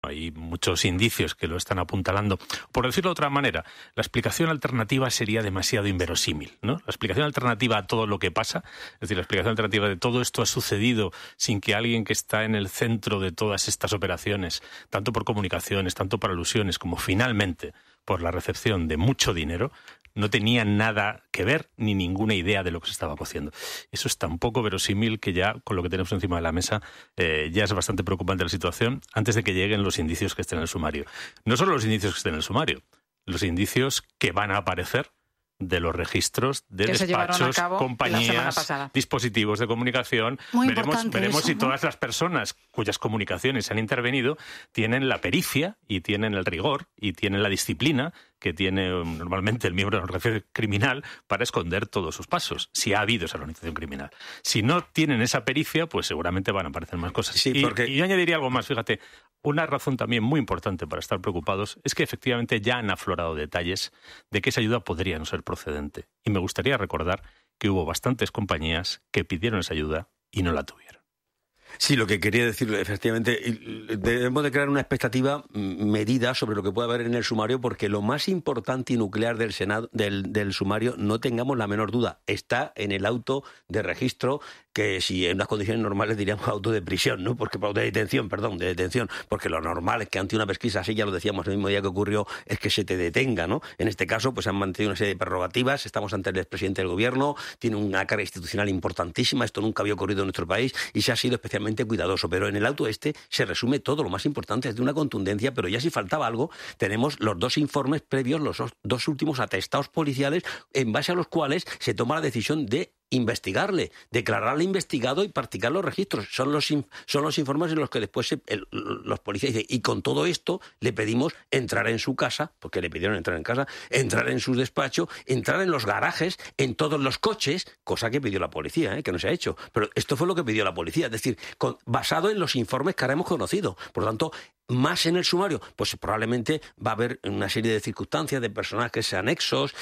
Hay muchos indicios que lo están apuntalando. Por decirlo de otra manera, la explicación alternativa sería demasiado inverosímil, ¿no? La explicación alternativa a todo lo que pasa, es decir, la explicación alternativa de todo esto ha sucedido sin que alguien que está en el centro de todas estas operaciones, tanto por comunicaciones, tanto por alusiones, como finalmente por la recepción de mucho dinero, no tenía nada que ver ni ninguna idea de lo que se estaba cociendo. Eso es tan poco verosímil que ya, con lo que tenemos encima de la mesa, ya es bastante preocupante la situación antes de que lleguen los indicios que estén en el sumario. No solo los indicios que estén en el sumario, los indicios que van a aparecer de los registros de despachos, compañías, dispositivos de comunicación. Veremos si todas las personas cuyas comunicaciones han intervenido tienen la pericia y tienen el rigor y tienen la disciplina que tiene normalmente el miembro de la organización criminal para esconder todos sus pasos, si ha habido esa organización criminal. Si no tienen esa pericia, pues seguramente van a aparecer más cosas. Sí, y yo añadiría algo más, fíjate, una razón también muy importante para estar preocupados es que efectivamente ya han aflorado detalles de que esa ayuda podría no ser procedente. Y me gustaría recordar que hubo bastantes compañías que pidieron esa ayuda y no la tuvieron. Sí, lo que quería decir, efectivamente, debemos de crear una expectativa medida sobre lo que puede haber en el sumario, porque lo más importante y nuclear del Senado, del sumario, no tengamos la menor duda, está en el auto de registro, que si en unas condiciones normales diríamos auto de prisión, ¿no? Porque de detención, porque lo normal es que ante una pesquisa así, ya lo decíamos el mismo día que ocurrió, es que se te detenga, ¿no? En este caso, pues han mantenido una serie de prerrogativas, estamos ante el expresidente del gobierno, tiene una carga institucional importantísima, esto nunca había ocurrido en nuestro país y se ha sido especialmente cuidadoso, pero en el auto se resume todo, lo más importante es de una contundencia, pero ya si faltaba algo, tenemos los dos informes previos, los dos últimos atestados policiales, en base a los cuales se toma la decisión de investigarle, declararle investigado y practicar los registros. Son los informes en los que después los policías dicen, y con todo esto le pedimos entrar en su casa, porque le pidieron entrar en casa, entrar en su despacho, entrar en los garajes, en todos los coches, cosa que pidió la policía, que no se ha hecho. Pero esto fue lo que pidió la policía, es decir, basado en los informes que ahora hemos conocido. Por lo tanto, más en el sumario, pues probablemente va a haber una serie de circunstancias, de personajes anexos,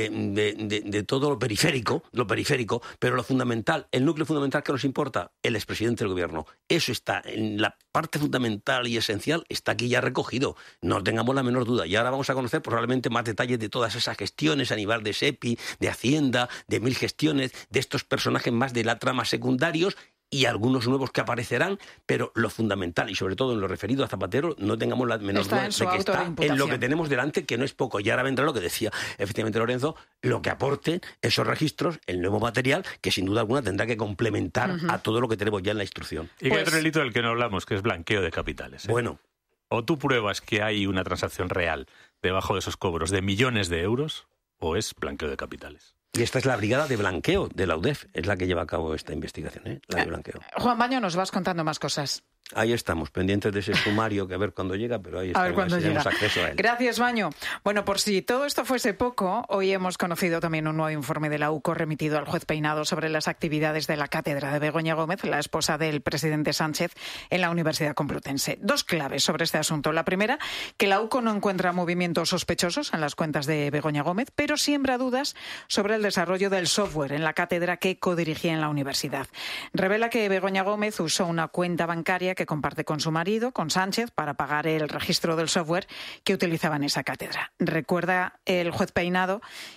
de todo lo periférico, pero lo fundamental, el núcleo fundamental que nos importa, el expresidente del gobierno. Eso está en la parte fundamental y esencial, está aquí ya recogido, no tengamos la menor duda. Y ahora vamos a conocer probablemente más detalles de todas esas gestiones a nivel de SEPI, de Hacienda, de 1000 gestiones, de estos personajes más de la trama secundarios, y algunos nuevos que aparecerán, pero lo fundamental, y sobre todo en lo referido a Zapatero, no tengamos la menor duda de que está en lo que tenemos delante, que no es poco. Y ahora vendrá lo que decía efectivamente Lorenzo, lo que aporten esos registros, el nuevo material, que sin duda alguna tendrá que complementar a todo lo que tenemos ya en la instrucción. Y que hay otro delito del que no hablamos, que es blanqueo de capitales. Bueno. O tú pruebas que hay una transacción real debajo de esos cobros de millones de euros, o es blanqueo de capitales. Y esta es la brigada de blanqueo de la UDEF, es la que lleva a cabo esta investigación, la de blanqueo. Juan Baño, nos vas contando más cosas. Ahí estamos, pendientes de ese sumario, que a ver cuándo llega, pero ahí estamos, tenemos acceso a él. Gracias, Baño. Bueno, por si todo esto fuese poco, hoy hemos conocido también un nuevo informe de la UCO remitido al juez Peinado sobre las actividades de la cátedra de Begoña Gómez, la esposa del presidente Sánchez, en la Universidad Complutense. Dos claves sobre este asunto. La primera, que la UCO no encuentra movimientos sospechosos en las cuentas de Begoña Gómez, pero siembra dudas sobre el desarrollo del software en la cátedra que codirigía en la universidad. Revela que Begoña Gómez usó una cuenta bancaria que comparte con su marido, con Sánchez, para pagar el registro del software que utilizaba en esa cátedra. Recuerda el juez Peinado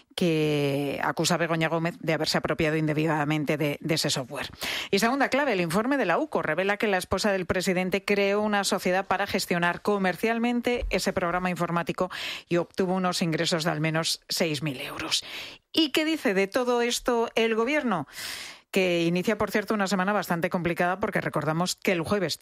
que acusa a Begoña Gómez de haberse apropiado indebidamente de ese software. Y segunda clave, el informe de la UCO revela que la esposa del presidente creó una sociedad para gestionar comercialmente ese programa informático y obtuvo unos ingresos de al menos 6.000 euros. ¿Y qué dice de todo esto el gobierno? Que inicia, por cierto, una semana bastante complicada porque recordamos que el jueves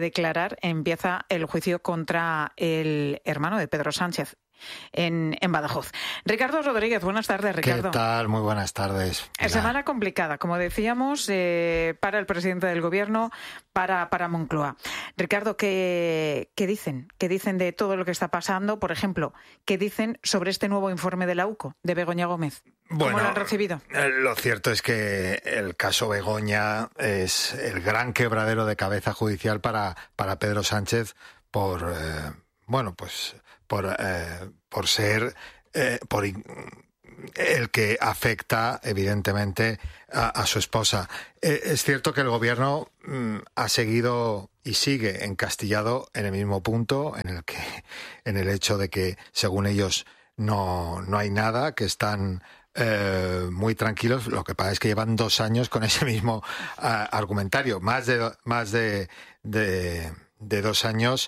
empieza el juicio contra el hermano de Pedro Sánchez en Badajoz. Ricardo Rodríguez, buenas tardes, Ricardo. ¿Qué tal? Muy buenas tardes. Semana complicada, como decíamos, para el presidente del gobierno, para Moncloa. Ricardo, ¿qué dicen? ¿Qué dicen de todo lo que está pasando? Por ejemplo, ¿qué dicen sobre este nuevo informe de la UCO, de Begoña Gómez? ¿Cómo lo han recibido? Lo cierto es que el caso Begoña es el gran quebradero de cabeza judicial para Pedro Sánchez el que afecta evidentemente a su esposa. Es cierto que el gobierno ha seguido y sigue encastillado en el mismo punto, en el hecho de que, según ellos, no hay nada, que están muy tranquilos. Lo que pasa es que llevan 2 años con ese mismo argumentario, más de 2 años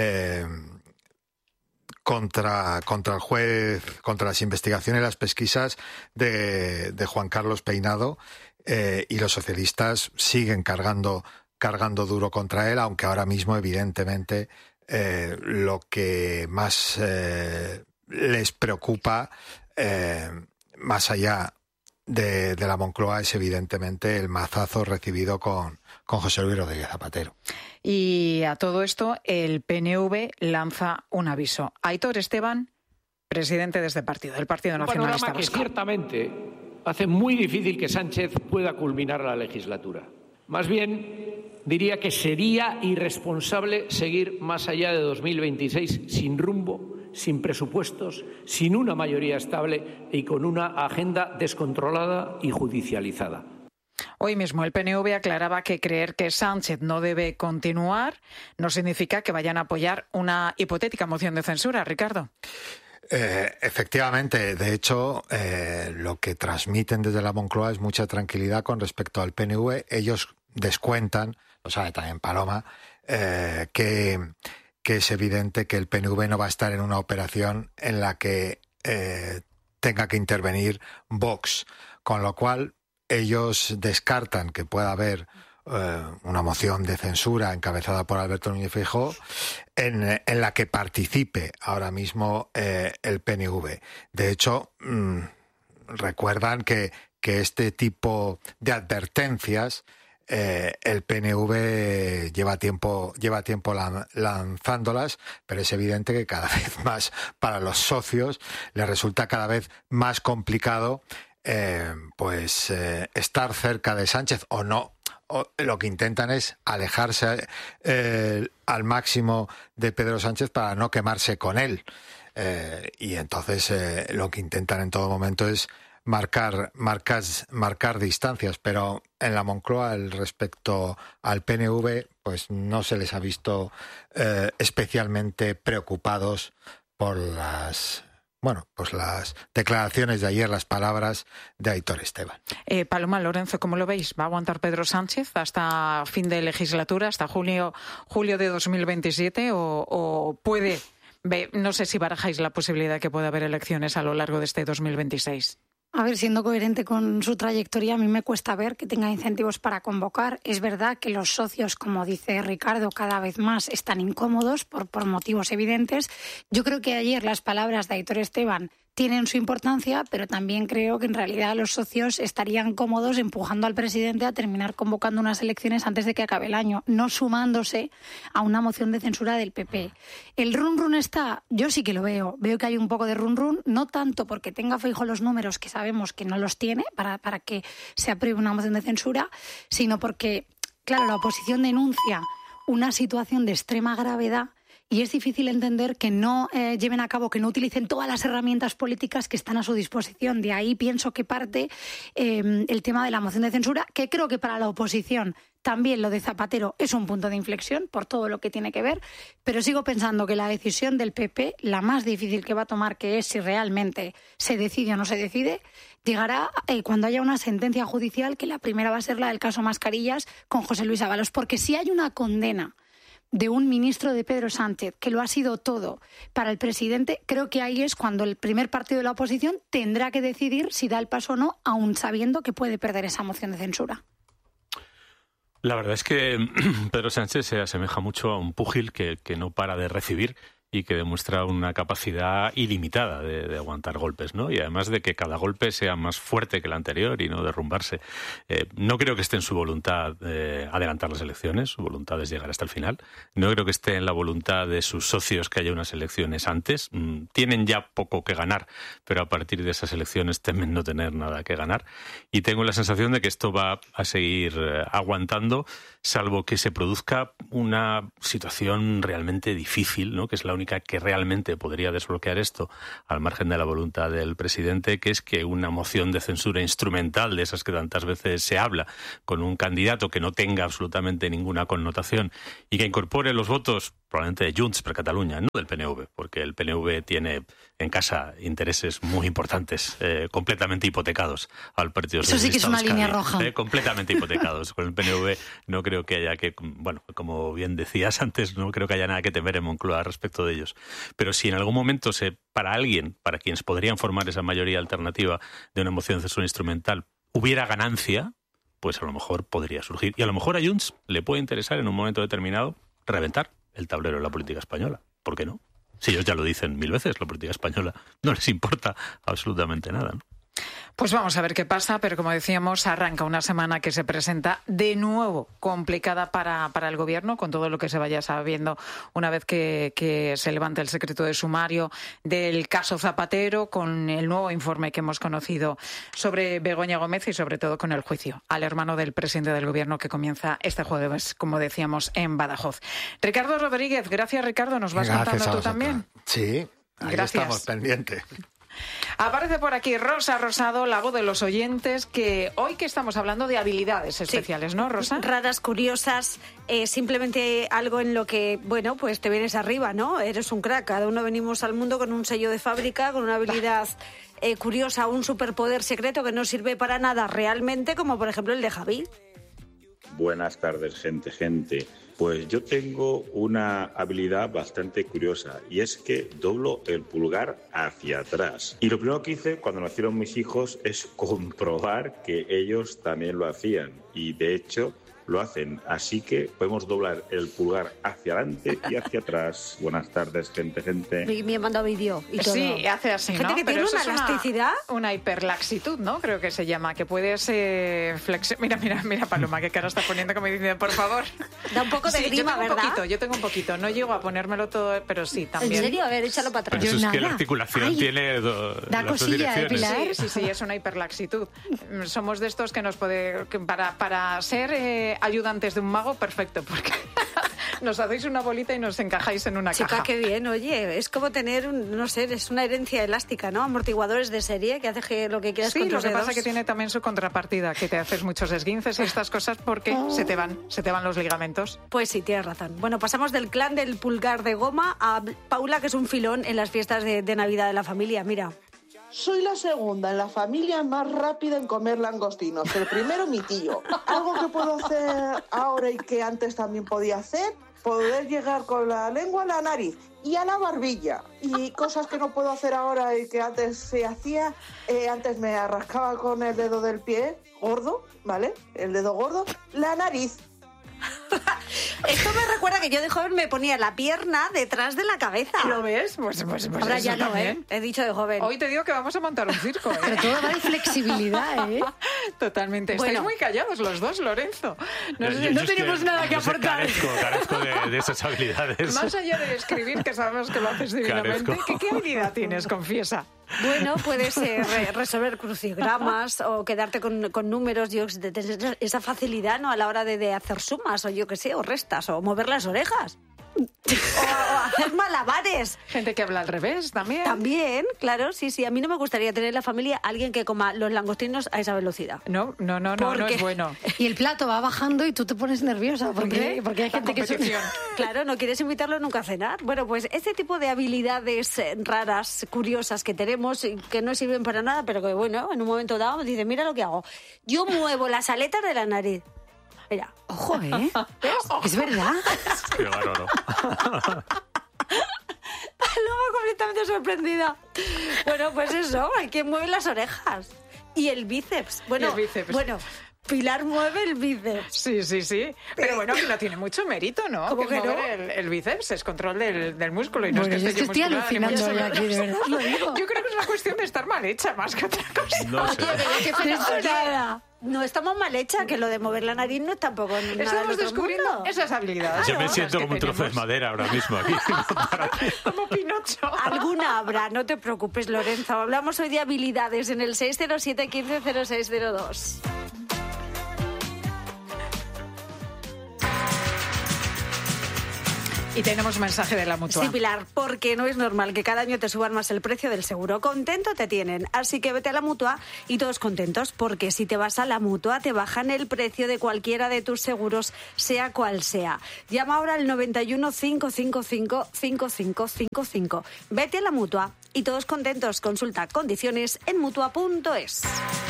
contra el juez, contra las investigaciones y las pesquisas de Juan Carlos Peinado, y los socialistas siguen cargando duro contra él, aunque ahora mismo, evidentemente, lo que más les preocupa, más allá de la Moncloa, es evidentemente el mazazo recibido con José Luis Rodríguez Zapatero. Y a todo esto, el PNV lanza un aviso. Aitor Esteban, presidente de este partido, del Partido Nacionalista Vasco. Un panorama que ciertamente hace muy difícil que Sánchez pueda culminar la legislatura. Más bien, diría que sería irresponsable seguir más allá de 2026 sin rumbo, sin presupuestos, sin una mayoría estable y con una agenda descontrolada y judicializada. Hoy mismo el PNV aclaraba que creer que Sánchez no debe continuar no significa que vayan a apoyar una hipotética moción de censura. Ricardo. Efectivamente, de hecho, lo que transmiten desde la Moncloa es mucha tranquilidad con respecto al PNV. Ellos descuentan, lo sabe también Paloma, que es evidente que el PNV no va a estar en una operación en la que tenga que intervenir Vox, con lo cual ellos descartan que pueda haber una moción de censura encabezada por Alberto Núñez Feijóo en la que participe ahora mismo el PNV. De hecho, recuerdan que este tipo de advertencias el PNV lleva tiempo lanzándolas, pero es evidente que cada vez más para los socios les resulta cada vez más complicado estar cerca de Sánchez o no. Lo que intentan es alejarse al máximo de Pedro Sánchez para no quemarse con él. Y entonces lo que intentan en todo momento es marcar distancias, pero en la Moncloa, respecto al PNV, pues no se les ha visto especialmente preocupados por las declaraciones de ayer, las palabras de Aitor Esteban. Paloma, Lorenzo, ¿cómo lo veis? ¿Va a aguantar Pedro Sánchez hasta fin de legislatura, hasta julio de 2027 o puede? No sé si barajáis la posibilidad de que pueda haber elecciones a lo largo de este 2026. A ver, siendo coherente con su trayectoria, a mí me cuesta ver que tenga incentivos para convocar. Es verdad que los socios, como dice Ricardo, cada vez más están incómodos por motivos evidentes. Yo creo que ayer las palabras de Aitor Esteban tienen su importancia, pero también creo que en realidad los socios estarían cómodos empujando al presidente a terminar convocando unas elecciones antes de que acabe el año, no sumándose a una moción de censura del PP. El run está, yo sí que lo veo que hay un poco de run, no tanto porque tenga Feijóo los números, que sabemos que no los tiene para que se apruebe una moción de censura, sino porque, claro, la oposición denuncia una situación de extrema gravedad. Y es difícil entender que no lleven a cabo, que no utilicen todas las herramientas políticas que están a su disposición. De ahí pienso que parte el tema de la moción de censura, que creo que para la oposición también lo de Zapatero es un punto de inflexión por todo lo que tiene que ver, pero sigo pensando que la decisión del PP, la más difícil que va a tomar, que es si realmente se decide o no se decide, llegará cuando haya una sentencia judicial, que la primera va a ser la del caso Mascarillas con José Luis Ábalos, porque si hay una condena de un ministro de Pedro Sánchez, que lo ha sido todo para el presidente, creo que ahí es cuando el primer partido de la oposición tendrá que decidir si da el paso o no, aun sabiendo que puede perder esa moción de censura. La verdad es que Pedro Sánchez se asemeja mucho a un púgil que no para de recibir y que demuestra una capacidad ilimitada de aguantar golpes, ¿no? Y además de que cada golpe sea más fuerte que el anterior y no derrumbarse. No creo que esté en su voluntad adelantar las elecciones, su voluntad es llegar hasta el final. No creo que esté en la voluntad de sus socios que haya unas elecciones antes. Tienen ya poco que ganar, pero a partir de esas elecciones temen no tener nada que ganar. Y tengo la sensación de que esto va a seguir aguantando salvo que se produzca una situación realmente difícil, ¿no? Que es la única que realmente podría desbloquear esto, al margen de la voluntad del presidente, que es que una moción de censura instrumental, de esas que tantas veces se habla, con un candidato que no tenga absolutamente ninguna connotación y que incorpore los votos probablemente de Junts per Catalunya, no del PNV, porque el PNV tiene en casa intereses muy importantes, completamente hipotecados al Partido Socialista. Eso sí que es una línea roja. Completamente hipotecados. Con el PNV no creo que haya que, bueno, como bien decías antes, no creo que haya nada que temer en Moncloa respecto de ellos. Pero si en algún momento para alguien, para quienes podrían formar esa mayoría alternativa de una moción de censura instrumental, hubiera ganancia, pues a lo mejor podría surgir. Y a lo mejor a Junts le puede interesar en un momento determinado reventar el tablero de la política española. ¿Por qué no? Si ellos ya lo dicen 1000 veces, la política española no les importa absolutamente nada, ¿no? Pues vamos a ver qué pasa, pero como decíamos, arranca una semana que se presenta de nuevo complicada para el Gobierno, con todo lo que se vaya sabiendo una vez que se levante el secreto de sumario del caso Zapatero, con el nuevo informe que hemos conocido sobre Begoña Gómez y sobre todo con el juicio al hermano del presidente del Gobierno que comienza este jueves, como decíamos, en Badajoz. Ricardo Rodríguez, gracias Ricardo, nos vas contando tú también. Sí, ahí gracias. Estamos pendientes. Aparece por aquí Rosa Rosado, la voz de los oyentes, que hoy que estamos hablando de habilidades especiales, ¿no, Rosa? Raras, curiosas, simplemente algo en lo que, bueno, pues te vienes arriba, ¿no? Eres un crack, cada uno venimos al mundo con un sello de fábrica, con una habilidad curiosa, un superpoder secreto que no sirve para nada realmente, como por ejemplo el de Javi. Buenas tardes, gente. Pues yo tengo una habilidad bastante curiosa y es que doblo el pulgar hacia atrás. Y lo primero que hice cuando nacieron mis hijos es comprobar que ellos también lo hacían. Y de hecho lo hacen. Así que podemos doblar el pulgar hacia adelante y hacia atrás. Buenas tardes, gente. Me han mandado vídeo y todo. Sí, hace así, gente ¿no? que Pero tiene una elasticidad. Una hiperlaxitud, ¿no? Creo que se llama, que puedes Mira, Paloma, qué cara está poniendo como diciendo, por favor. Da un poco de grima, ¿verdad? Yo tengo un poquito. No llego a ponérmelo todo, pero sí, también. ¿En serio? A ver, échalo para atrás. Pero eso es que la articulación tiene da las cosilla, dos direcciones. Sí, es una hiperlaxitud. Somos de estos que nos puede... para ser ayudantes de un mago, perfecto, porque nos hacéis una bolita y nos encajáis en una caja. Chica, qué bien, oye, es como tener, no sé, es una herencia elástica, ¿no? Amortiguadores de serie que hace lo que quieras con tus dedos. Sí, lo que pasa es que tiene también su contrapartida, que te haces muchos esguinces y estas cosas porque se te van los ligamentos. Pues sí, tienes razón. Bueno, pasamos del clan del pulgar de goma a Paula, que es un filón en las fiestas de Navidad de la familia, mira. Soy la segunda en la familia más rápida en comer langostinos. El primero, mi tío. Algo que puedo hacer ahora y que antes también podía hacer, poder llegar con la lengua a la nariz y a la barbilla. Y cosas que no puedo hacer ahora y que antes se hacía, antes me rascaba con el dedo del pie gordo, ¿vale? El dedo gordo, la nariz. Esto me recuerda que yo de joven me ponía la pierna detrás de la cabeza. ¿Lo ves? Pues ahora ya no, también. He dicho de joven. Hoy te digo que vamos a montar un circo, Pero todo va de flexibilidad, ¿eh? Totalmente. Estáis muy callados los dos, Lorenzo. No tenemos nada que aportar. Carezco de esas habilidades. Más allá de escribir, que sabemos que lo haces divinamente, ¿qué habilidad tienes? Confiesa. Bueno, puedes resolver crucigramas o quedarte con números, esa facilidad, ¿no? A la hora de hacer sumas o yo qué sé, o restas, o mover las orejas. O hacer malabares. Gente que habla al revés también. También, claro, sí. A mí no me gustaría tener en la familia alguien que coma los langostinos a esa velocidad. No es bueno. Y el plato va bajando y tú te pones nerviosa porque hay gente que Claro, no quieres invitarlo nunca a cenar. Bueno, pues este tipo de habilidades raras, curiosas que tenemos y que no sirven para nada, pero que bueno, en un momento dado dice, mira lo que hago. Yo muevo las aletas de la nariz. Mira. Ojo, ¿eh? ¿Ves? Es verdad. Qué bárbaro. Luego completamente sorprendida. Bueno, pues eso, hay quien mueve las orejas. Y el bíceps. Bueno, Pilar mueve el bíceps. Sí. Pero bueno, que no tiene mucho mérito, ¿no? ¿Cómo que no? El bíceps es control del músculo y no bueno, es que estoy alucinando ya aquí, de verdad lo digo. Yo creo que es una cuestión de estar mal hecha más que otra cosa. No sé. No estamos mal hecha, que lo de mover la nariz no es tampoco nada del Estamos otro descubriendo mundo. esas habilidades. Yo me siento como un trozo de madera ahora mismo aquí. Como Pinocho. Alguna habrá, no te preocupes, Lorenzo. Hablamos hoy de habilidades en el 607 15 0602. Y tenemos mensaje de la Mutua. Sí, Pilar, porque no es normal que cada año te suban más el precio del seguro. Contento te tienen. Así que vete a la Mutua y todos contentos, porque si te vas a la Mutua te bajan el precio de cualquiera de tus seguros, sea cual sea. Llama ahora al 91 555 5555. Vete a la Mutua y todos contentos. Consulta condiciones en Mutua.es.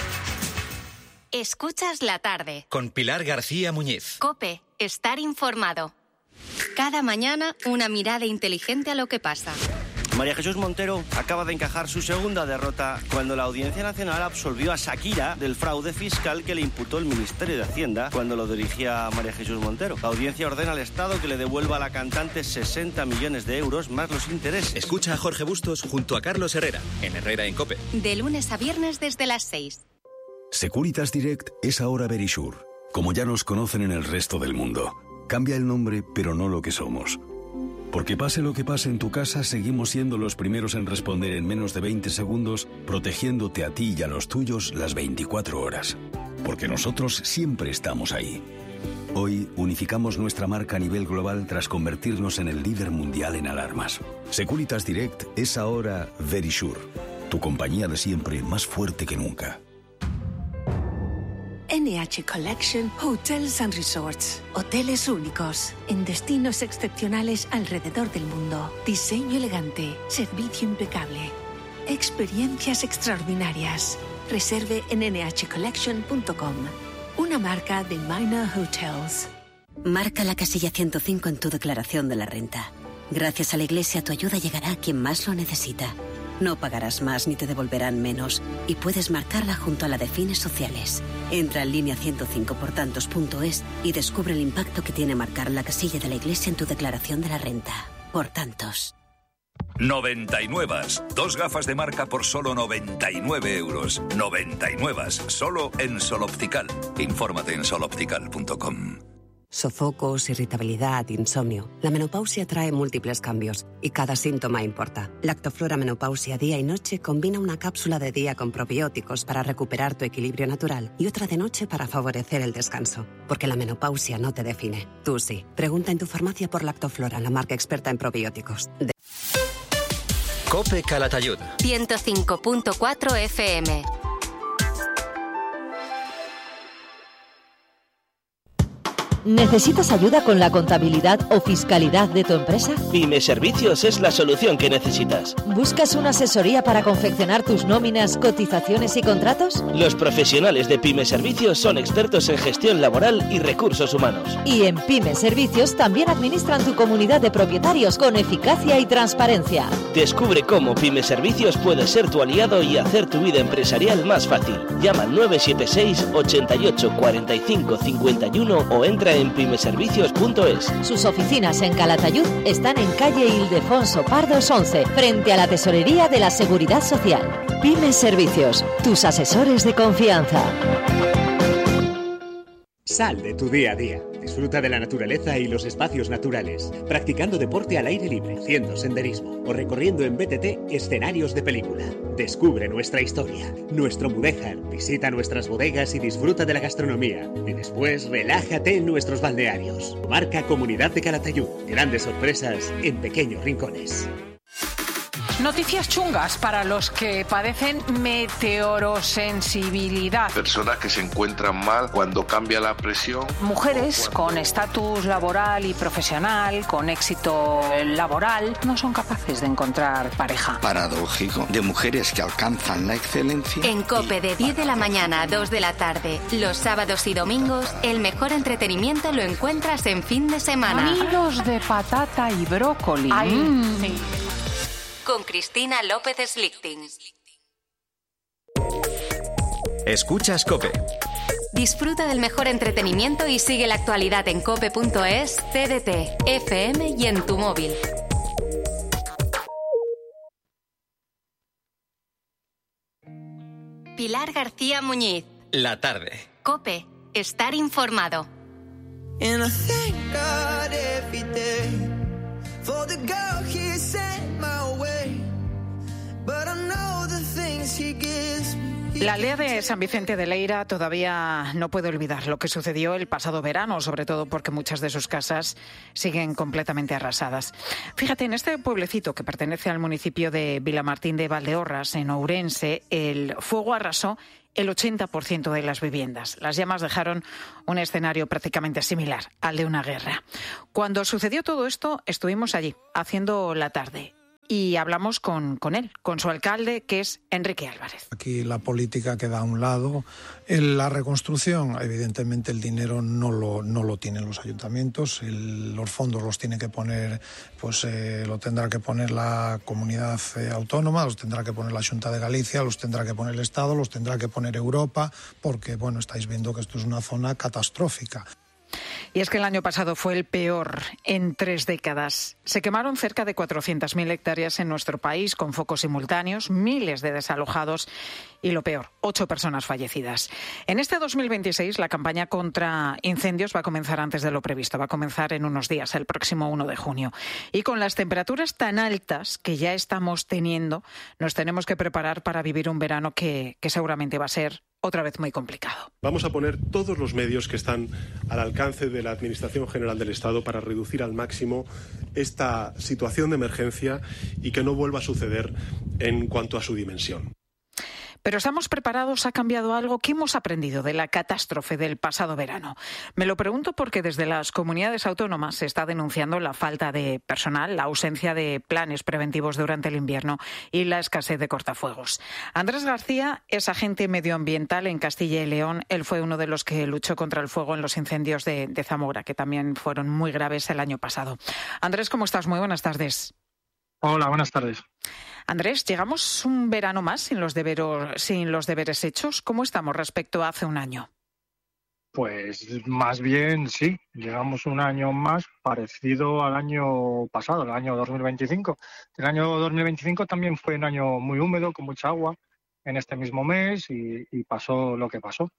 Escuchas la tarde. Con Pilar García Muñiz. COPE. Estar informado. Cada mañana una mirada inteligente a lo que pasa. María Jesús Montero acaba de encajar su segunda derrota cuando la Audiencia Nacional absolvió a Shakira del fraude fiscal que le imputó el Ministerio de Hacienda cuando lo dirigía María Jesús Montero. La audiencia ordena al Estado que le devuelva a la cantante 60 millones de euros más los intereses. Escucha a Jorge Bustos junto a Carlos Herrera, en Herrera en COPE. De lunes a viernes desde las 6. Securitas Direct es ahora Verisure, como ya nos conocen en el resto del mundo. Cambia el nombre, pero no lo que somos. Porque pase lo que pase en tu casa, seguimos siendo los primeros en responder en menos de 20 segundos, protegiéndote a ti y a los tuyos las 24 horas. Porque nosotros siempre estamos ahí. Hoy unificamos nuestra marca a nivel global tras convertirnos en el líder mundial en alarmas. Securitas Direct es ahora Verisure, tu compañía de siempre más fuerte que nunca. NH Collection Hotels and Resorts. Hoteles únicos, en destinos excepcionales alrededor del mundo. Diseño elegante, servicio impecable. Experiencias extraordinarias. Reserve en nhcollection.com. Una marca de Minor Hotels. Marca la casilla 105 en tu declaración de la renta. Gracias a la Iglesia, tu ayuda llegará a quien más lo necesita. No pagarás más ni te devolverán menos y puedes marcarla junto a la de fines sociales. Entra en línea 105portantos.es y descubre el impacto que tiene marcar la casilla de la Iglesia en tu declaración de la renta. Por tantos. 99. 2 gafas de marca por solo 99 euros. 99. Solo en Sol Optical. Infórmate en soloptical.com. Sofocos, irritabilidad, insomnio. La menopausia trae múltiples cambios y cada síntoma importa. Lactoflora Menopausia Día y Noche combina una cápsula de día con probióticos para recuperar tu equilibrio natural y otra de noche para favorecer el descanso. Porque la menopausia no te define. Tú sí. Pregunta en tu farmacia por Lactoflora, la marca experta en probióticos. COPE Calatayud. 105.4 FM. ¿Necesitas ayuda con la contabilidad o fiscalidad de tu empresa? Pyme Servicios es la solución que necesitas. ¿Buscas una asesoría para confeccionar tus nóminas, cotizaciones y contratos? Los profesionales de Pyme Servicios son expertos en gestión laboral y recursos humanos. Y en Pyme Servicios también administran tu comunidad de propietarios con eficacia y transparencia. Descubre cómo Pyme Servicios puede ser tu aliado y hacer tu vida empresarial más fácil. Llama al 976 88 45 51 o entra en pymeservicios.es. Sus oficinas en Calatayud están en calle Ildefonso Pardos 11, frente a la Tesorería de la Seguridad Social. Pyme Servicios, tus asesores de confianza. Sal de tu día a día. Disfruta de la naturaleza y los espacios naturales, practicando deporte al aire libre, haciendo senderismo o recorriendo en BTT escenarios de película. Descubre nuestra historia, nuestro Mudéjar, visita nuestras bodegas y disfruta de la gastronomía. Y después relájate en nuestros balnearios. Marca Comunidad de Calatayud. Grandes sorpresas en pequeños rincones. Noticias chungas para los que padecen meteorosensibilidad. Personas que se encuentran mal cuando cambia la presión. Mujeres con estatus laboral y profesional, con éxito laboral, no son capaces de encontrar pareja. Paradójico, de mujeres que alcanzan la excelencia. En COPE de 10 de la mañana a 2 de la tarde, los sábados y domingos, el mejor entretenimiento lo encuentras en fin de semana. Nidos de patata y brócoli. Sí. Con Cristina López Slichting. Escuchas COPE. Disfruta del mejor entretenimiento y sigue la actualidad en cope.es, TDT, FM y en tu móvil. Pilar García Muñiz. La tarde. COPE. Estar informado. And I thank God every day for the girl he sent my way. But I know the things he gives me, La aldea de San Vicente de Leira todavía no puede olvidar lo que sucedió el pasado verano, sobre todo porque muchas de sus casas siguen completamente arrasadas. Fíjate, en este pueblecito que pertenece al municipio de Vilamartín de Valdeorras, en Ourense, el fuego arrasó el 80% de las viviendas. Las llamas dejaron un escenario prácticamente similar al de una guerra. Cuando sucedió todo esto, estuvimos allí, haciendo la tarde. Y hablamos con él, con su alcalde, que es Enrique Álvarez. Aquí la política queda a un lado. En la reconstrucción, evidentemente, el dinero no lo tienen los ayuntamientos. Los fondos los tiene que poner, lo tendrá que poner la comunidad autónoma, los tendrá que poner la Xunta de Galicia, los tendrá que poner el Estado, los tendrá que poner Europa, porque, estáis viendo que esto es una zona catastrófica. Y es que el año pasado fue el peor en 3 décadas. Se quemaron cerca de 400.000 hectáreas en nuestro país, con focos simultáneos, miles de desalojados y, lo peor, 8 personas fallecidas. En este 2026, la campaña contra incendios va a comenzar antes de lo previsto. Va a comenzar en unos días, el próximo 1 de junio. Y con las temperaturas tan altas que ya estamos teniendo, nos tenemos que preparar para vivir un verano que seguramente va a ser otra vez muy complicado. Vamos a poner todos los medios que están al alcance de la Administración General del Estado para reducir al máximo esta situación de emergencia y que no vuelva a suceder en cuanto a su dimensión. Pero ¿estamos preparados? ¿Ha cambiado algo? ¿Qué hemos aprendido de la catástrofe del pasado verano? Me lo pregunto porque desde las comunidades autónomas se está denunciando la falta de personal, la ausencia de planes preventivos durante el invierno y la escasez de cortafuegos. Andrés García es agente medioambiental en Castilla y León. Él fue uno de los que luchó contra el fuego en los incendios de Zamora, que también fueron muy graves el año pasado. Andrés, ¿cómo estás? Muy buenas tardes. Hola, buenas tardes. Andrés, ¿llegamos un verano más sin los deberes hechos? ¿Cómo estamos respecto a hace un año? Pues más bien sí, llegamos un año más parecido al año pasado, el año 2025. El año 2025 también fue un año muy húmedo, con mucha agua en este mismo mes y pasó lo que pasó.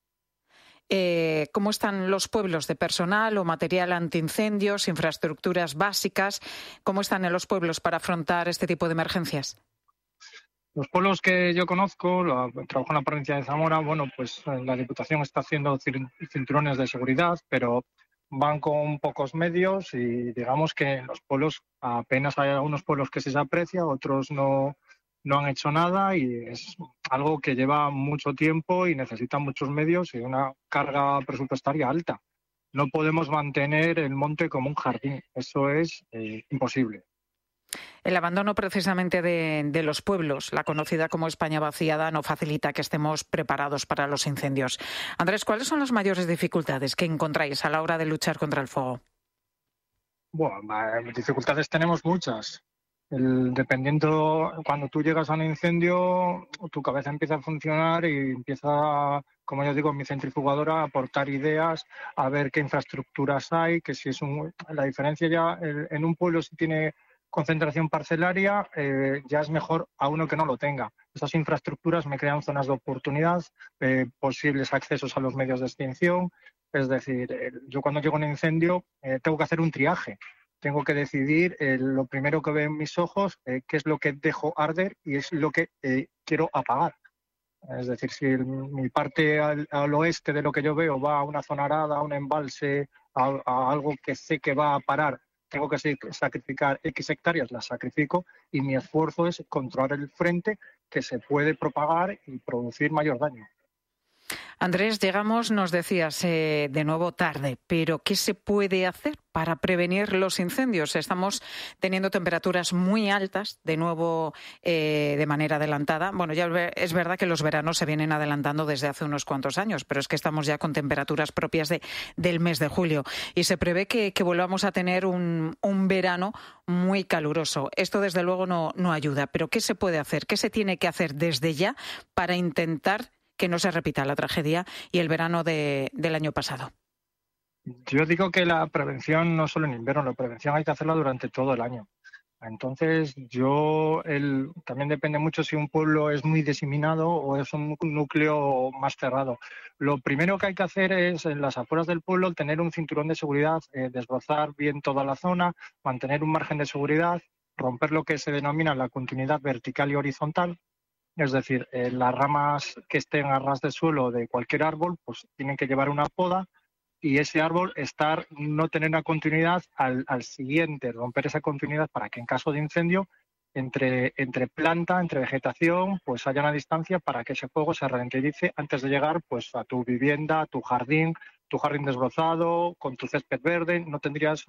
¿Cómo están los pueblos de personal o material antiincendios, infraestructuras básicas? ¿Cómo están en los pueblos para afrontar este tipo de emergencias? Los pueblos que yo conozco, trabajo en la provincia de Zamora, pues la Diputación está haciendo cinturones de seguridad, pero van con pocos medios y digamos que en los pueblos apenas hay algunos pueblos que se aprecia, otros no han hecho nada y es algo que lleva mucho tiempo y necesita muchos medios y una carga presupuestaria alta. No podemos mantener el monte como un jardín, eso es imposible. El abandono precisamente de los pueblos, la conocida como España vaciada, no facilita que estemos preparados para los incendios. Andrés, ¿cuáles son las mayores dificultades que encontráis a la hora de luchar contra el fuego? Bueno, dificultades tenemos muchas. Dependiendo, cuando tú llegas a un incendio, tu cabeza empieza a funcionar y empieza, como yo digo, mi centrifugadora a aportar ideas, a ver qué infraestructuras hay, que si es la diferencia ya en un pueblo si tiene concentración parcelaria, ya es mejor a uno que no lo tenga. Esas infraestructuras me crean zonas de oportunidad, posibles accesos a los medios de extinción. Es decir, yo cuando llego a un incendio tengo que hacer un triaje. Tengo que decidir lo primero que veo en mis ojos, qué es lo que dejo arder y es lo que quiero apagar. Es decir, si mi parte al oeste de lo que yo veo va a una zona arada, a un embalse, a algo que sé que va a parar, tengo que sacrificar X hectáreas, las sacrifico y mi esfuerzo es controlar el frente que se puede propagar y producir mayor daño. Andrés, llegamos, nos decías, de nuevo tarde, pero ¿qué se puede hacer para prevenir los incendios? Estamos teniendo temperaturas muy altas, de nuevo de manera adelantada. Bueno, ya es verdad que los veranos se vienen adelantando desde hace unos cuantos años, pero es que estamos ya con temperaturas propias del mes de julio y se prevé que volvamos a tener un verano muy caluroso. Esto, desde luego, no ayuda, pero ¿qué se puede hacer? ¿Qué se tiene que hacer desde ya para intentar que no se repita la tragedia y el verano del año pasado? Yo digo que la prevención no solo en invierno, la prevención hay que hacerla durante todo el año. Entonces, también depende mucho si un pueblo es muy diseminado o es un núcleo más cerrado. Lo primero que hay que hacer es, en las afueras del pueblo, tener un cinturón de seguridad, desbrozar bien toda la zona, mantener un margen de seguridad, romper lo que se denomina la continuidad vertical y horizontal. Es decir, las ramas que estén a ras del suelo de cualquier árbol, pues tienen que llevar una poda y ese árbol no tener una continuidad al siguiente, romper esa continuidad para que en caso de incendio entre planta, entre vegetación, pues haya una distancia para que ese fuego se ralentice antes de llegar pues a tu vivienda, a tu jardín desbrozado, con tu césped verde. No tendrías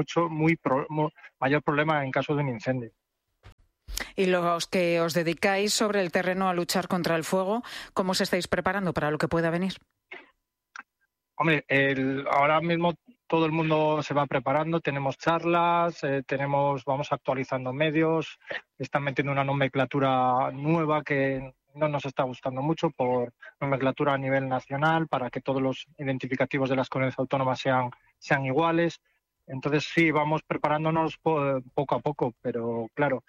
mayor problema en caso de un incendio. Y los que os dedicáis sobre el terreno a luchar contra el fuego, ¿cómo os estáis preparando para lo que pueda venir? Hombre, ahora mismo todo el mundo se va preparando, tenemos charlas, vamos actualizando medios, están metiendo una nomenclatura nueva que no nos está gustando mucho, por nomenclatura a nivel nacional, para que todos los identificativos de las comunidades autónomas sean iguales. Entonces sí, vamos preparándonos poco a poco, pero claro,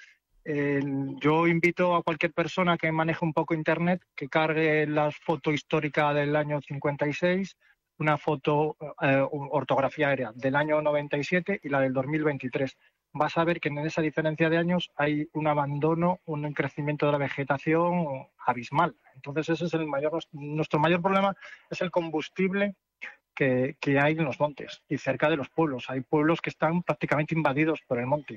yo invito a cualquier persona que maneje un poco Internet que cargue la foto histórica del año 56, una foto ortografía aérea del año 97 y la del 2023. Vas a ver que en esa diferencia de años hay un abandono, un crecimiento de la vegetación abismal. Entonces ese es nuestro mayor problema, es el combustible que hay en los montes y cerca de los pueblos. Hay pueblos que están prácticamente invadidos por el monte.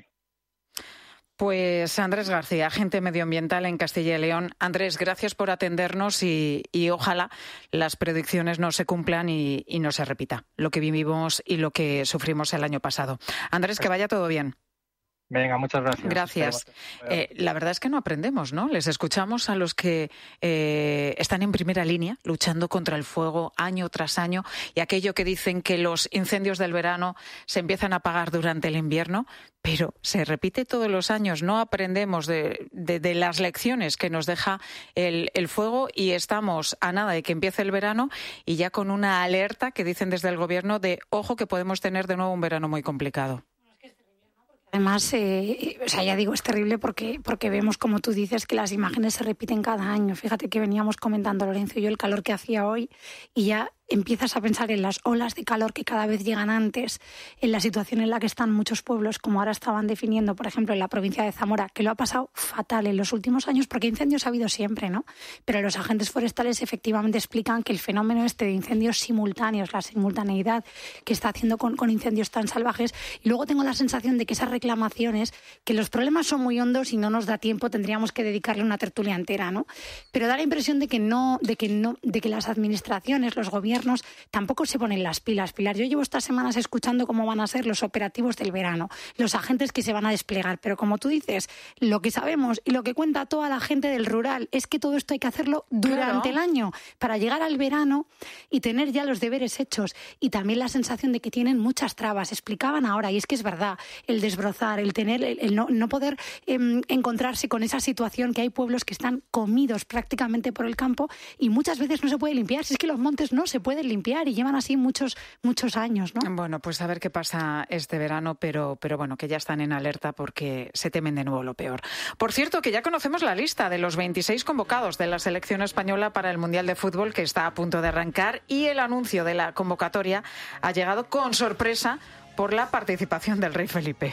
Pues Andrés García, agente medioambiental en Castilla y León. Andrés, gracias por atendernos y ojalá las predicciones no se cumplan y no se repita lo que vivimos y lo que sufrimos el año pasado. Andrés, que vaya todo bien. Venga, muchas gracias. Gracias. La verdad es que no aprendemos, ¿no? Les escuchamos a los que están en primera línea luchando contra el fuego año tras año y aquello que dicen que los incendios del verano se empiezan a apagar durante el invierno, pero se repite todos los años. No aprendemos de las lecciones que nos deja el fuego y estamos a nada de que empiece el verano y ya con una alerta que dicen desde el Gobierno de ojo que podemos tener de nuevo un verano muy complicado. Además, ya digo, es terrible porque vemos, como tú dices, que las imágenes se repiten cada año. Fíjate que veníamos comentando, Lorenzo y yo, el calor que hacía hoy y ya empiezas a pensar en las olas de calor que cada vez llegan antes, en la situación en la que están muchos pueblos, como ahora estaban definiendo, por ejemplo, en la provincia de Zamora, que lo ha pasado fatal en los últimos años, porque incendios ha habido siempre, ¿no? Pero los agentes forestales efectivamente explican que el fenómeno de incendios simultáneos, la simultaneidad que está haciendo con incendios tan salvajes, y luego tengo la sensación de que esas reclamaciones, que los problemas son muy hondos y no nos da tiempo, tendríamos que dedicarle una tertulia entera, ¿no? Pero da la impresión de que las administraciones, los gobiernos, tampoco se ponen las pilas, Pilar. Yo llevo estas semanas escuchando cómo van a ser los operativos del verano, los agentes que se van a desplegar, pero como tú dices, lo que sabemos y lo que cuenta toda la gente del rural es que todo esto hay que hacerlo durante el año para llegar al verano y tener ya los deberes hechos, y también la sensación de que tienen muchas trabas. Explicaban ahora, y es que es verdad, el desbrozar, el no poder encontrarse con esa situación que hay pueblos que están comidos prácticamente por el campo y muchas veces no se puede limpiar. Si es que los montes no se pueden limpiar y llevan así muchos años, ¿no? Bueno, pues a ver qué pasa este verano, pero bueno, que ya están en alerta porque se temen de nuevo lo peor. Por cierto, que ya conocemos la lista de los 26 convocados de la selección española para el Mundial de Fútbol, que está a punto de arrancar, y el anuncio de la convocatoria ha llegado con sorpresa por la participación del rey Felipe.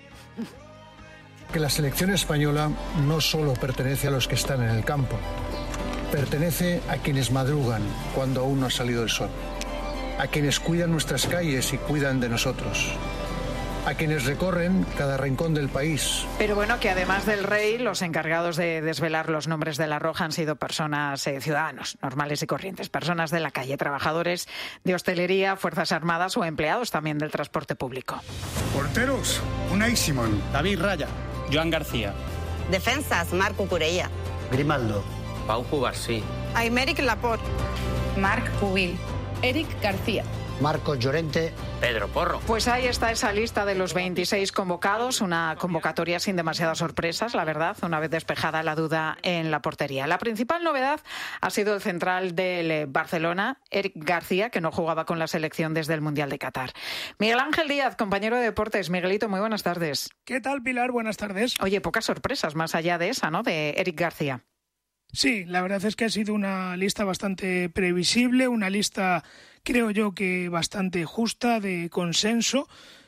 Que la selección española no solo pertenece a los que están en el campo, pertenece a quienes madrugan cuando aún no ha salido el sol, a quienes cuidan nuestras calles y cuidan de nosotros, a quienes recorren cada rincón del país. Pero bueno, que además del rey, los encargados de desvelar los nombres de la Roja han sido personas, ciudadanos normales y corrientes, personas de la calle, trabajadores de hostelería, Fuerzas Armadas o empleados también del transporte público. Porteros, Unai Simón, David Raya, Joan García. Defensas, Marc Cucurella, Grimaldo, Pau Cubarsí, Aymeric Laporte, Marc Pubil, Eric García, Marcos Llorente, Pedro Porro. Pues ahí está esa lista de los 26 convocados, una convocatoria sin demasiadas sorpresas, la verdad, una vez despejada la duda en la portería. La principal novedad ha sido el central del Barcelona, Eric García, que no jugaba con la selección desde el Mundial de Qatar. Miguel Ángel Díaz, compañero de deportes. Miguelito, muy buenas tardes. ¿Qué tal, Pilar? Buenas tardes. Oye, pocas sorpresas más allá de esa, ¿no?, de Eric García. Sí, la verdad es que ha sido una lista bastante previsible, una lista, creo yo, que bastante justa, de consenso.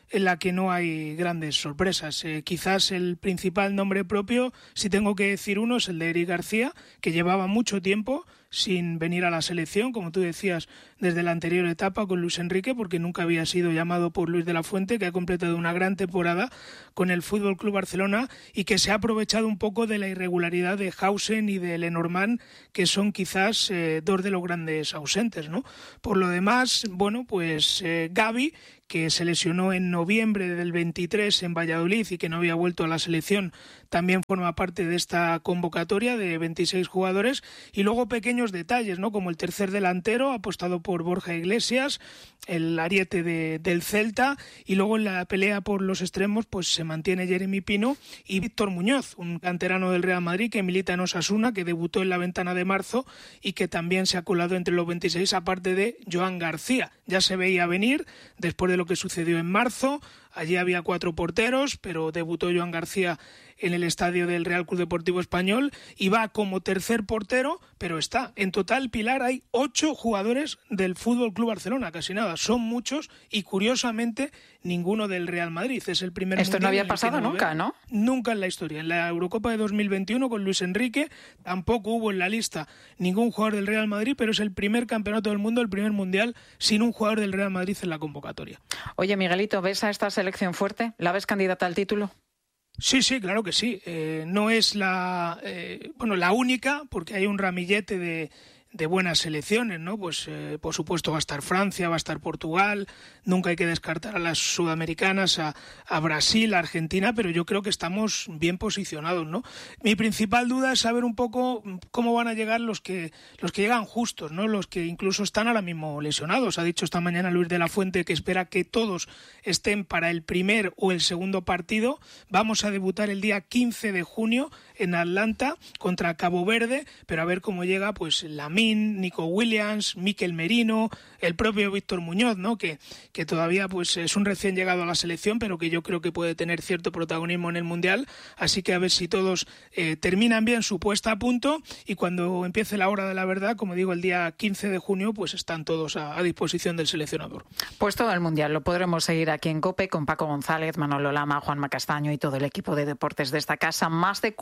en la que no hay grandes sorpresas. Quizás el principal nombre propio, si tengo que decir uno, es el de Eric García, que llevaba mucho tiempo sin venir a la selección, como tú decías, desde la anterior etapa con Luis Enrique, porque nunca había sido llamado por Luis de la Fuente, que ha completado una gran temporada con el FC Barcelona y que se ha aprovechado un poco de la irregularidad de Hausen y de Lenormand, que son quizás dos de los grandes ausentes, ¿no? Por lo demás, bueno, pues Gavi, que se lesionó en noviembre del 23 en Valladolid y que no había vuelto a la selección, también forma parte de esta convocatoria de 26 jugadores. Y luego pequeños detalles, ¿no? Como el tercer delantero, apostado por Borja Iglesias, el ariete del Celta, y luego en la pelea por los extremos pues se mantiene Jeremy Pino y Víctor Muñoz, un canterano del Real Madrid que milita en Osasuna, que debutó en la ventana de marzo y que también se ha colado entre los 26, aparte de Joan García. Ya se veía venir después de lo que sucedió en marzo. Allí había 4 porteros, pero debutó Joan García en el estadio del Real Club Deportivo Español y va como tercer portero, pero está. En total, Pilar, hay 8 jugadores del FC Barcelona, casi nada. Son muchos y, curiosamente, ninguno del Real Madrid. Es el primer Esto no había pasado nunca, ¿no? Nunca en la historia. En la Eurocopa de 2021 con Luis Enrique tampoco hubo en la lista ningún jugador del Real Madrid, pero es el primer campeonato del mundo, el primer mundial, sin un jugador del Real Madrid en la convocatoria. Oye, Miguelito, ¿ves a esta selección fuerte? ¿La ves candidata al título? Sí, claro que sí. No es la única, porque hay un ramillete de buenas selecciones, ¿no? Pues por supuesto va a estar Francia, va a estar Portugal, nunca hay que descartar a las sudamericanas, a Brasil, a Argentina, pero yo creo que estamos bien posicionados, ¿no? Mi principal duda es saber un poco cómo van a llegar los que llegan justos, ¿no? Los que incluso están ahora mismo lesionados. Ha dicho esta mañana Luis de la Fuente que espera que todos estén para el primer o el segundo partido. Vamos a debutar el día 15 de junio en Atlanta contra Cabo Verde, pero a ver cómo llega pues Lamine, Nico Williams, Mikel Merino, el propio Víctor Muñoz, ¿no? Que todavía pues es un recién llegado a la selección, pero que yo creo que puede tener cierto protagonismo en el Mundial, así que a ver si todos terminan bien su puesta a punto y cuando empiece la hora de la verdad, como digo, el día 15 de junio, pues están todos a disposición del seleccionador. Pues todo el Mundial lo podremos seguir aquí en COPE con Paco González, Manolo Lama, Juanma Castaño y todo el equipo de deportes de esta casa. Más de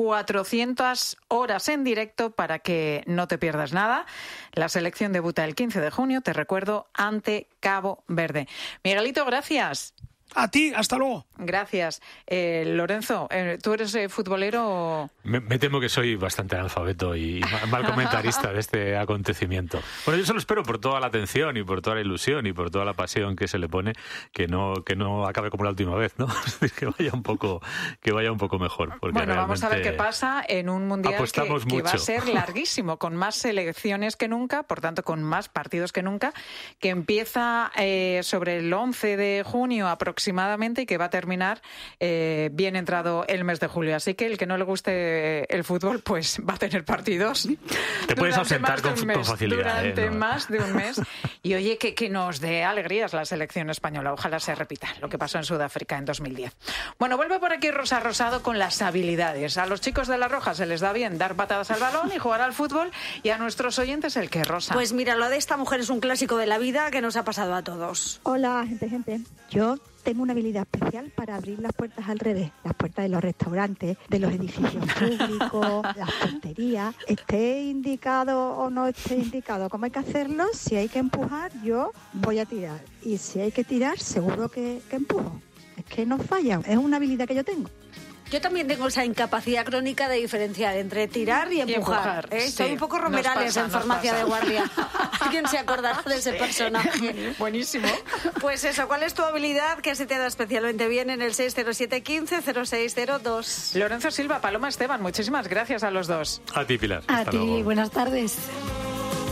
400 horas en directo para que no te pierdas nada. La selección debuta el 15 de junio, te recuerdo, ante Cabo Verde. Miguelito, gracias. A ti, hasta luego. Gracias. Lorenzo, ¿tú eres futbolero? Me temo que soy bastante analfabeto y mal comentarista de este acontecimiento. Bueno, yo solo espero por toda la atención y por toda la ilusión y por toda la pasión que se le pone que no acabe como la última vez, ¿no? que vaya un poco mejor. Porque bueno, vamos a ver qué pasa en un mundial que va a ser larguísimo, con más selecciones que nunca, por tanto con más partidos que nunca, que empieza sobre el 11 de junio aproximadamente y que va a terminar bien entrado el mes de julio. Así que el que no le guste el fútbol, pues va a tener partidos. Te puedes ausentar con facilidad. Durante más de un mes. Y oye, que nos dé alegrías la selección española. Ojalá se repita lo que pasó en Sudáfrica en 2010. Bueno, vuelve por aquí Rosa Rosado con las habilidades. A los chicos de La Roja se les da bien dar patadas al balón y jugar al fútbol, y a nuestros oyentes el que, Rosa. Pues mira, lo de esta mujer es un clásico de la vida que nos ha pasado a todos. Hola, gente. Yo tengo una habilidad especial para abrir las puertas al revés, las puertas de los restaurantes, de los edificios públicos, las porterías. Esté indicado o no esté indicado cómo hay que hacerlo, si hay que empujar, yo voy a tirar. Y si hay que tirar, seguro que empujo. Es que no falla, es una habilidad que yo tengo. Yo también tengo esa incapacidad crónica de diferenciar entre tirar y empujar. Sí, soy un poco Romerales en farmacia de guardia. ¿Alguien se acordará de ese personaje? Buenísimo. Pues eso, ¿cuál es tu habilidad que se te da especialmente bien en el 607-15-0602? Lorenzo Silva, Paloma Esteban, muchísimas gracias a los dos. A ti, Pilar. A ti, buenas tardes.